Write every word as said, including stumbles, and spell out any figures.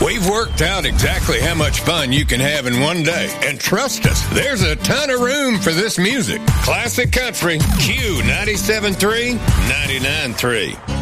We've worked out exactly how much fun you can have in one day. And trust us, there's a ton of room for this music. Classic Country, Q ninety-seven point three, ninety-nine point three.